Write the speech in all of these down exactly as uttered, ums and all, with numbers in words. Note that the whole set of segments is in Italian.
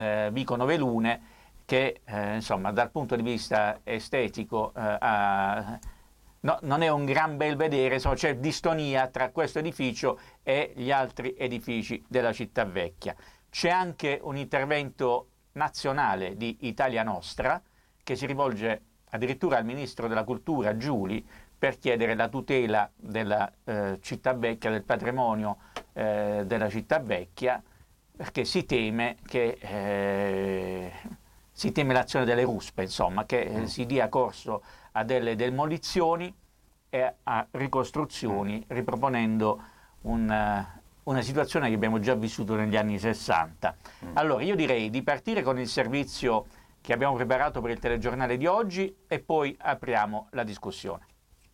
eh, Vico Novelune, che eh, insomma dal punto di vista estetico eh, ha, no, non è un gran bel vedere, insomma, c'è distonia tra questo edificio e gli altri edifici della città vecchia. C'è anche un intervento nazionale di Italia Nostra che si rivolge addirittura al ministro della cultura Giuli per chiedere la tutela della eh, città vecchia, del patrimonio eh, della città vecchia, perché si teme che eh, si teme l'azione delle ruspe, insomma, che eh, si dia corso a delle demolizioni e a ricostruzioni, riproponendo un, una situazione che abbiamo già vissuto negli anni sessanta. Allora io direi di partire con il servizio che abbiamo preparato per il telegiornale di oggi e poi apriamo la discussione.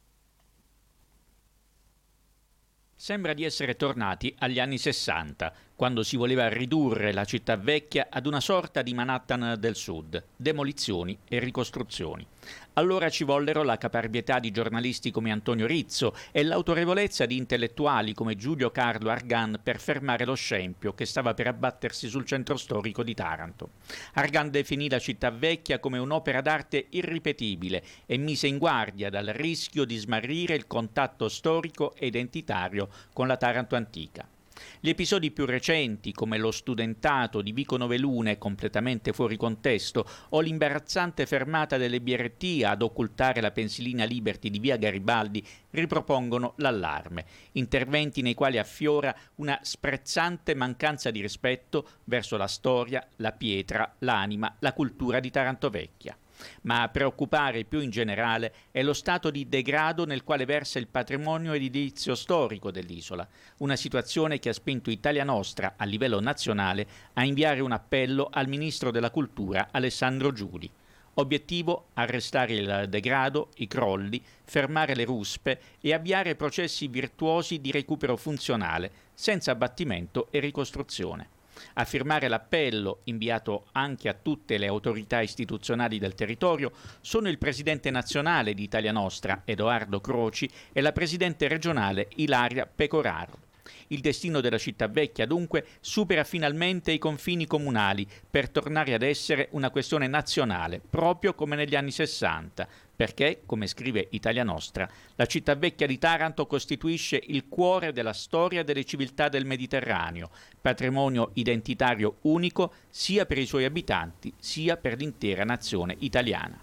Sembra di essere tornati agli anni sessanta, quando si voleva ridurre la città vecchia ad una sorta di Manhattan del Sud, demolizioni e ricostruzioni. Allora ci vollero la caparbietà di giornalisti come Antonio Rizzo e l'autorevolezza di intellettuali come Giulio Carlo Argan per fermare lo scempio che stava per abbattersi sul centro storico di Taranto. Argan definì la città vecchia come un'opera d'arte irripetibile e mise in guardia dal rischio di smarrire il contatto storico e identitario con la Taranto antica. Gli episodi più recenti, come lo studentato di Vico Novelune completamente fuori contesto o l'imbarazzante fermata delle B R T ad occultare la pensilina Liberty di via Garibaldi, ripropongono l'allarme, interventi nei quali affiora una sprezzante mancanza di rispetto verso la storia, la pietra, l'anima, la cultura di Taranto Vecchia. Ma a preoccupare più in generale è lo stato di degrado nel quale versa il patrimonio edilizio storico dell'isola, una situazione che ha spinto Italia Nostra a livello nazionale a inviare un appello al Ministro della Cultura Alessandro Giuli. Obiettivo: arrestare il degrado, i crolli, fermare le ruspe e avviare processi virtuosi di recupero funzionale, senza abbattimento e ricostruzione. A firmare l'appello, inviato anche a tutte le autorità istituzionali del territorio, sono il presidente nazionale di Italia Nostra, Edoardo Croci, e la presidente regionale Ilaria Pecoraro. Il destino della città vecchia, dunque, supera finalmente i confini comunali per tornare ad essere una questione nazionale, proprio come negli anni sessanta, perché, come scrive Italia Nostra, la città vecchia di Taranto costituisce il cuore della storia delle civiltà del Mediterraneo, patrimonio identitario unico sia per i suoi abitanti sia per l'intera nazione italiana.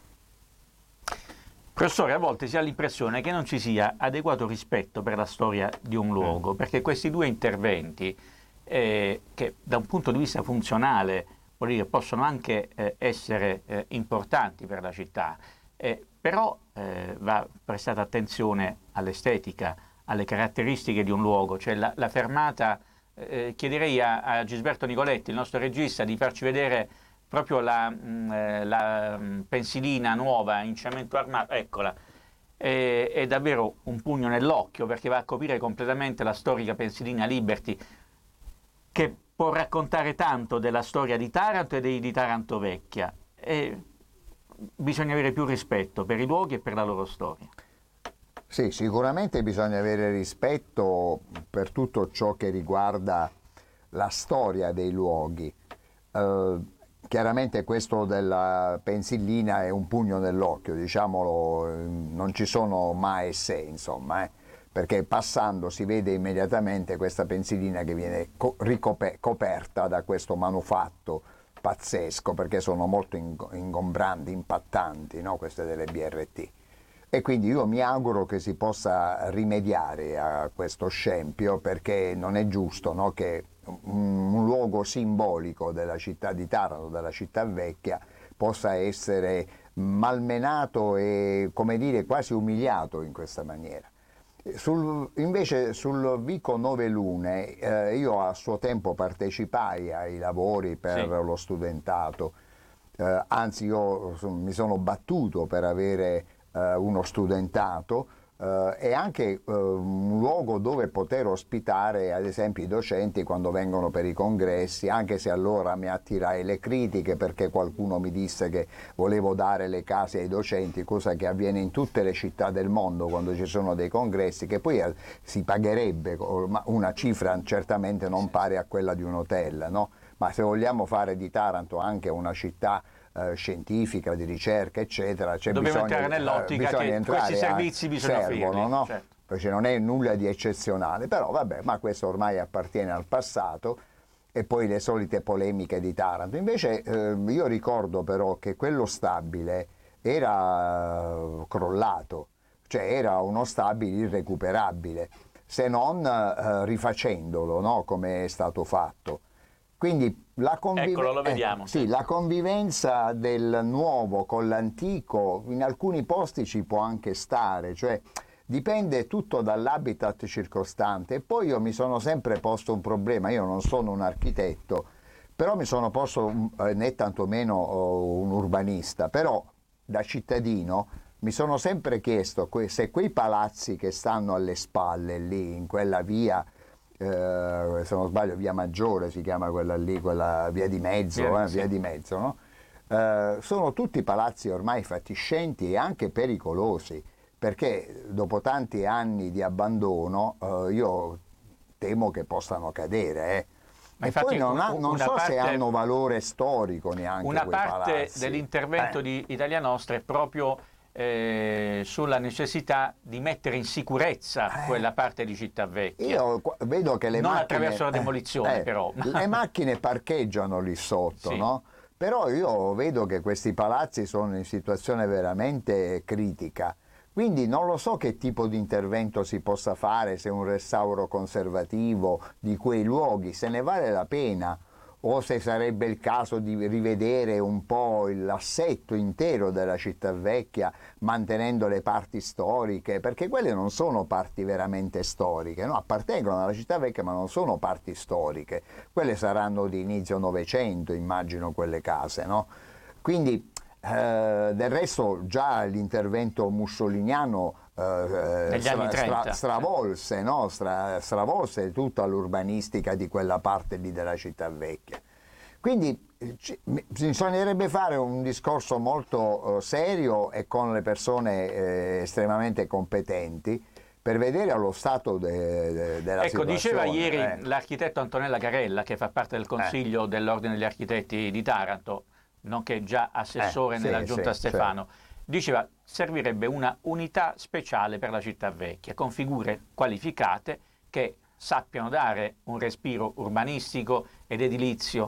Professore, a volte si ha l'impressione che non ci sia adeguato rispetto per la storia di un luogo, perché questi due interventi, eh, che da un punto di vista funzionale vuol dire, possono anche eh, essere eh, importanti per la città, eh, però eh, va prestata attenzione all'estetica, alle caratteristiche di un luogo, cioè la, la fermata, eh, chiederei a, a Gisberto Nicoletti, il nostro regista, di farci vedere proprio la, mh, la mh, pensilina nuova in cemento armato, eccola, è, è davvero un pugno nell'occhio, perché va a coprire completamente la storica pensilina Liberty, che può raccontare tanto della storia di Taranto e dei, di Taranto Vecchia. E bisogna avere più rispetto per i luoghi e per la loro storia. Sì, sicuramente bisogna avere rispetto per tutto ciò che riguarda la storia dei luoghi. Eh, chiaramente questo della pensillina è un pugno nell'occhio, diciamolo, non ci sono ma e se, insomma, eh, perché passando si vede immediatamente questa pensillina che viene ricoperta da questo manufatto pazzesco, perché sono molto ingombranti, impattanti, no? Queste delle B R T. E quindi io mi auguro che si possa rimediare a questo scempio, perché non è giusto, no? Che un, un luogo simbolico della città di Taranto, della città vecchia, possa essere malmenato e, come dire, quasi umiliato in questa maniera. Sul, invece sul Vico Novelune, eh, io a suo tempo partecipai ai lavori per sì. lo studentato, eh, anzi io mi sono battuto per avere eh, uno studentato eh, e anche eh, un luogo dove poter ospitare ad esempio i docenti quando vengono per i congressi, anche se allora mi attirai le critiche perché qualcuno mi disse che volevo dare le case ai docenti, cosa che avviene in tutte le città del mondo quando ci sono dei congressi, che poi si pagherebbe una cifra certamente non pari a quella di un hotel, no? ma se vogliamo fare di Taranto anche una città eh, scientifica, di ricerca, eccetera, c'è dobbiamo bisogno, entrare nell'ottica eh, che entrare questi servizi a, bisogna servono, offrirli, no? certo. Perché non è nulla di eccezionale, però vabbè, ma questo ormai appartiene al passato, e poi le solite polemiche di Taranto. Invece eh, io ricordo però che quello stabile era eh, crollato, cioè era uno stabile irrecuperabile, se non eh, rifacendolo, no? Come è stato fatto. Quindi la, convive- Eccolo, lo vediamo, eh, sì, sì. la convivenza del nuovo con l'antico in alcuni posti ci può anche stare, cioè dipende tutto dall'habitat circostante. E poi io mi sono sempre posto un problema, io non sono un architetto, però mi sono posto eh, né tantomeno oh, un urbanista, però da cittadino mi sono sempre chiesto que- se quei palazzi che stanno alle spalle lì, in quella via, eh, se non sbaglio via Maggiore si chiama quella lì, quella via di mezzo, Via, eh, sì. via di mezzo, no? Eh, sono tutti palazzi ormai fatiscenti e anche pericolosi, perché dopo tanti anni di abbandono eh, io temo che possano cadere. Eh. Ma E infatti poi non, ha, un- non una so parte, se hanno valore storico neanche una quei parte palazzi. dell'intervento Eh. di Italia Nostra è proprio eh, sulla necessità di mettere in sicurezza Eh. quella parte di Città Vecchia. Io qu- vedo che le Non macchine, attraverso la eh, demolizione, eh, però. le macchine parcheggiano lì sotto, Sì. no? Però io vedo che questi palazzi sono in situazione veramente critica. Quindi non lo so che tipo di intervento si possa fare, se un restauro conservativo di quei luoghi, se ne vale la pena, o se sarebbe il caso di rivedere un po' l'assetto intero della città vecchia, mantenendo le parti storiche, perché quelle non sono parti veramente storiche, no? Appartengono alla città vecchia ma non sono parti storiche, quelle saranno di inizio Novecento, immagino, quelle case, no? Quindi eh, del resto già l'intervento mussoliniano eh, Negli anni stra, trenta. stra, stravolse, no? stra, stravolse tutta l'urbanistica di quella parte lì della città vecchia. Quindi ci, bisognerebbe fare un discorso molto eh, serio e con le persone eh, estremamente competenti per vedere allo stato de, de, della ecco, situazione. diceva ieri eh. l'architetto Antonella Carella, che fa parte del Consiglio eh. dell'Ordine degli Architetti di Taranto, nonché già assessore eh, nella sì, Giunta sì, Stefano, certo. diceva servirebbe una unità speciale per la città vecchia, con figure qualificate che sappiano dare un respiro urbanistico ed edilizio,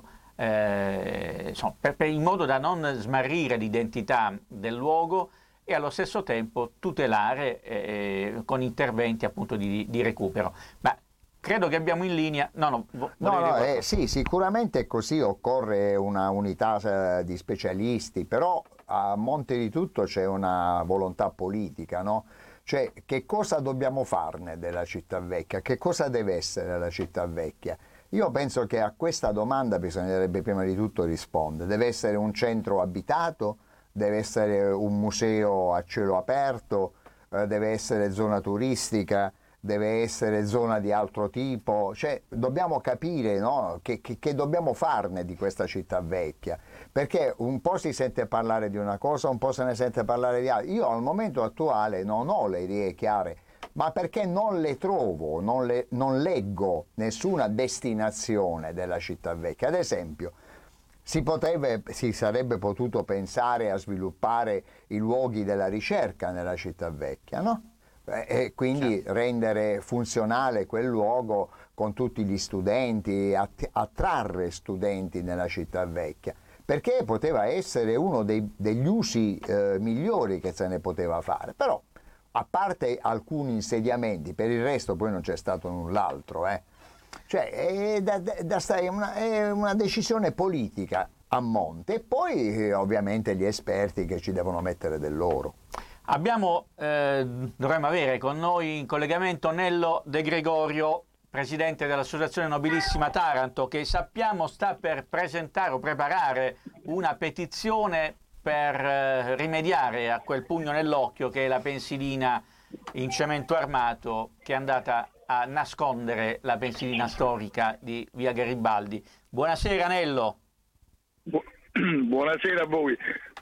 eh, insomma, per, per, in modo da non smarrire l'identità del luogo e allo stesso tempo tutelare eh, con interventi appunto di, di recupero. Ma credo che abbiamo in linea. No, no, vo- no, no dire eh, sì, sicuramente è così, occorre una unità eh, di specialisti, però a monte di tutto c'è una volontà politica, no? Cioè, che cosa dobbiamo farne della città vecchia? Che cosa deve essere la città vecchia? Io penso che a questa domanda bisognerebbe prima di tutto rispondere. Deve essere un centro abitato, deve essere un museo a cielo aperto, eh, deve essere zona turistica, deve essere zona di altro tipo, cioè dobbiamo capire, no? che, che, che dobbiamo farne di questa città vecchia, perché un po' si sente parlare di una cosa, un po' se ne sente parlare di altra. Io al momento attuale non ho le idee chiare, ma perché non le trovo, non, le, non leggo nessuna destinazione della città vecchia. Ad esempio, si, potrebbe, si sarebbe potuto pensare a sviluppare i luoghi della ricerca nella città vecchia, no? E quindi certo, rendere funzionale quel luogo con tutti gli studenti, attrarre studenti nella città vecchia, perché poteva essere uno dei, degli usi eh, migliori che se ne poteva fare. Però, a parte alcuni insediamenti, per il resto poi non c'è stato null'altro. Eh. Cioè, è, da, da stare una, è una decisione politica a monte, e poi eh, ovviamente gli esperti che ci devono mettere del loro. Abbiamo, eh, dovremmo avere con noi in collegamento Nello De Gregorio, presidente dell'Associazione Nobilissima Taranto, che sappiamo sta per presentare o preparare una petizione per eh, rimediare a quel pugno nell'occhio che è la pensilina in cemento armato che è andata a nascondere la pensilina storica di via Garibaldi. Buonasera Nello. Bu- buonasera a voi.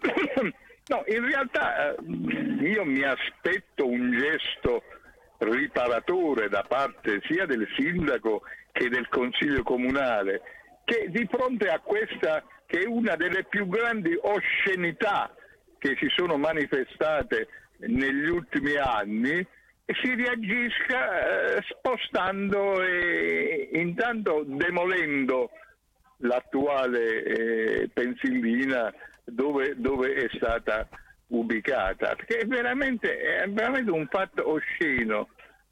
No, in realtà io mi aspetto un gesto riparatore da parte sia del sindaco che del consiglio comunale, che di fronte a questa, che è una delle più grandi oscenità che si sono manifestate negli ultimi anni, si reagisca eh, spostando e intanto demolendo l'attuale eh, Pennsylvania dove, dove è stata ubicata, perché è veramente, è veramente un fatto osceno.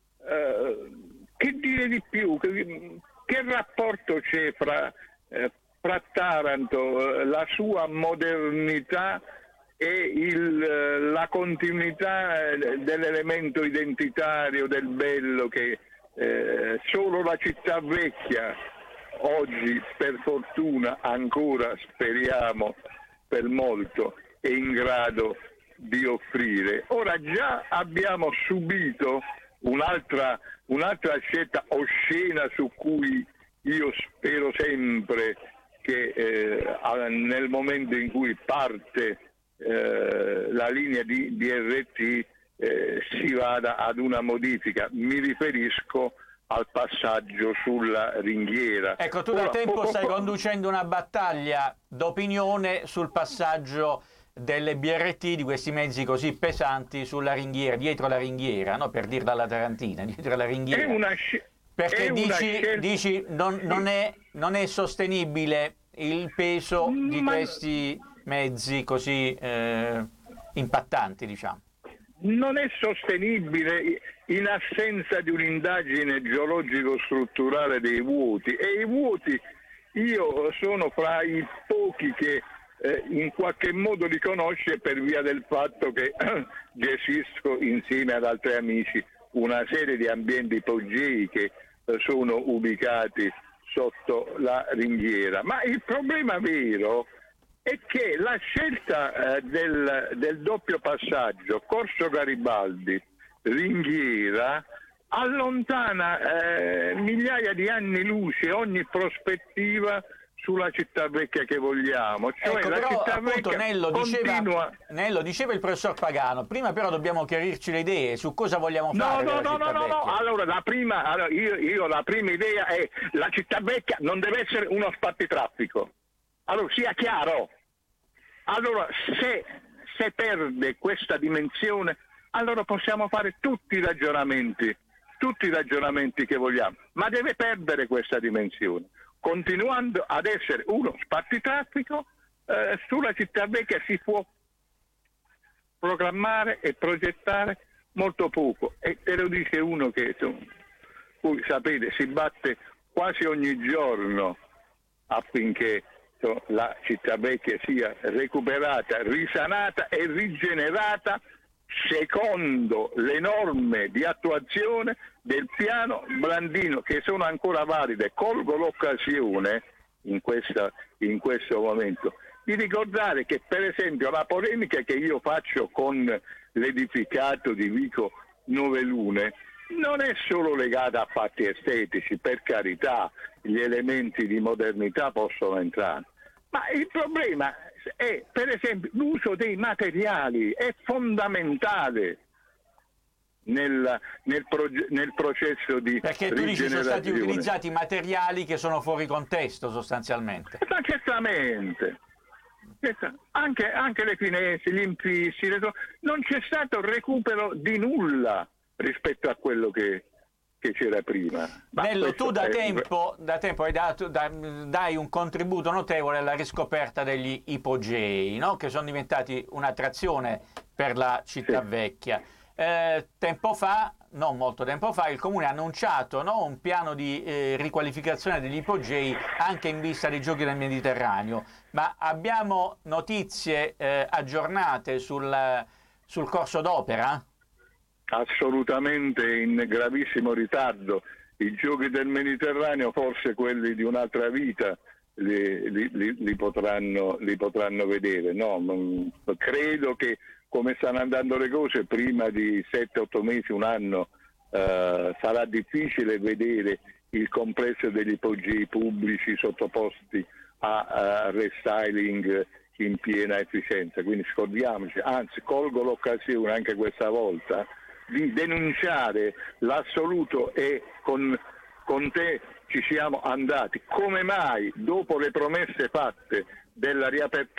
Eh, che dire di più? Che, che rapporto c'è fra, eh, fra Taranto, eh, la sua modernità e il, la continuità dell'elemento identitario del bello che eh, solo la città vecchia oggi, per fortuna, ancora speriamo per molto, è in grado di offrire. Ora già abbiamo subito un'altra, un'altra scelta oscena su cui io spero sempre che eh, nel momento in cui parte Eh, la linea di D R T eh, si vada ad una modifica. Mi riferisco al passaggio sulla ringhiera. Ecco, tu da Ora, tempo po- stai po- conducendo una battaglia d'opinione sul passaggio delle B R T, di questi mezzi così pesanti, sulla ringhiera, dietro la ringhiera, no? Per dirla alla tarantina, dietro la ringhiera. È una sc- Perché è una dici, scelta... dici non, non, è, non è sostenibile il peso di Ma... questi mezzi così eh, impattanti, diciamo. Non è sostenibile in assenza di un'indagine geologico-strutturale dei vuoti, e i vuoti io sono fra i pochi che eh, in qualche modo li conosce per via del fatto che gestisco insieme ad altri amici una serie di ambienti ipogei che eh, sono ubicati sotto la ringhiera. Ma il problema vero è che la scelta eh, del, del doppio passaggio Corso Garibaldi ringhiera allontana eh, migliaia di anni luce ogni prospettiva sulla città vecchia che vogliamo. Cioè, ecco, la però città appunto vecchia Nello continua... diceva, Nello diceva il professor Pagano, prima però dobbiamo chiarirci le idee su cosa vogliamo No, fare no, della no, città no, no, no, vecchia. allora la prima, allora, io, io la prima idea è la città vecchia non deve essere uno spartitraffico. Allora sia chiaro, allora se, se perde questa dimensione, allora possiamo fare tutti i ragionamenti, tutti i ragionamenti che vogliamo, ma deve perdere questa dimensione, continuando ad essere uno spartitraffico. Eh, sulla città vecchia si può programmare e progettare molto poco, e te lo dice uno che, voi sapete, si batte quasi ogni giorno affinché la città vecchia sia recuperata, risanata e rigenerata secondo le norme di attuazione del piano Blandino, che sono ancora valide. Colgo l'occasione in, questa, in questo momento di ricordare che, per esempio, la polemica che io faccio con l'edificato di Vico Novelune non è solo legata a fatti estetici, per carità, gli elementi di modernità possono entrare, ma il problema è, per esempio, l'uso dei materiali, è fondamentale nel, nel, proge- nel processo di Perché tu dici sono stati rigenerazione. utilizzati materiali che sono fuori contesto sostanzialmente. Ma certamente, anche, anche le finestre, gli infissi, le to- non c'è stato recupero di nulla rispetto a quello che, che c'era prima. Ma Nello, tu da è... tempo, da tempo hai dato, da, dai un contributo notevole alla riscoperta degli ipogei, no? Che sono diventati un'attrazione per la città Sì. vecchia. Eh, tempo fa, non molto tempo fa, il Comune ha annunciato, no, un piano di eh, riqualificazione degli ipogei anche in vista dei Giochi del Mediterraneo, ma abbiamo notizie eh, aggiornate sul, sul corso d'opera? Assolutamente in gravissimo ritardo. I Giochi del Mediterraneo, forse quelli di un'altra vita, li, li, li, li, potranno, li potranno vedere. No, non, credo che, come stanno andando le cose, prima di sette otto mesi, un anno, eh, sarà difficile vedere il complesso degli ipogei pubblici sottoposti a, a restyling in piena efficienza. Quindi scordiamoci, anzi colgo l'occasione anche questa volta di denunciare l'assoluto, e con, con te ci siamo andati. Come mai dopo le promesse fatte della riapertura